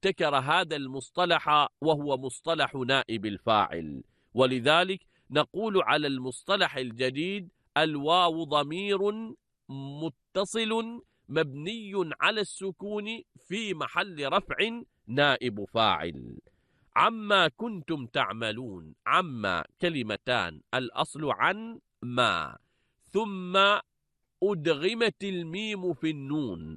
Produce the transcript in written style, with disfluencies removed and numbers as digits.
ابتكر هذا المصطلح وهو مصطلح نائب الفاعل. ولذلك نقول على المصطلح الجديد الواو ضمير متصل مبني على السكون في محل رفع نائب فاعل. عما كنتم تعملون، عما كلمتان، الأصل عن ما، ثم أدغمت الميم في النون